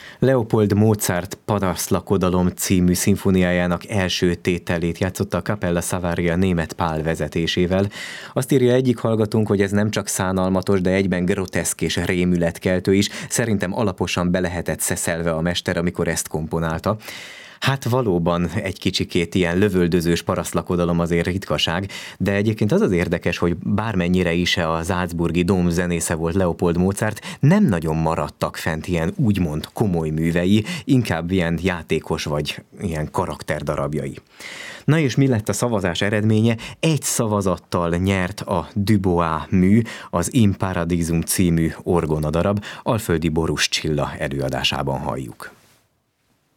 Leopold Mozart Parasztlakodalom című szimfóniájának első tételét játszotta a Capella Savaria Németh Pál vezetésével. Azt írja egyik hallgatónk, hogy ez nem csak szánalmatos, de egyben groteszk és rémületkeltő is. Szerintem alaposan be lehetett szeszelve a mester, amikor ezt komponálta. Hát valóban egy kicsikét ilyen lövöldözős parasztlakodalom azért ritkaság, de egyébként az az érdekes, hogy bármennyire is a salzburgi dóm zenésze volt Leopold Mozart, nem nagyon maradtak fent ilyen úgymond komoly művei, inkább ilyen játékos vagy ilyen karakterdarabjai. Na és mi lett a szavazás eredménye? Egy szavazattal nyert a Dubois mű, az In Paradisum című orgonadarab, Alföldi Borús Csilla előadásában halljuk.